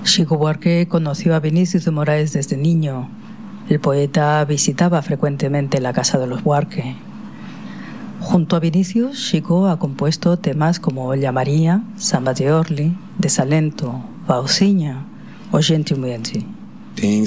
Chico Buarque conoció a Vinicius de Moraes desde niño. El poeta visitaba frecuentemente la casa de los Buarque. Junto a Vinicius, Chico ha compuesto temas como Olla María, Samba de Orly, Desalento, Baucinha o Gente Humilde.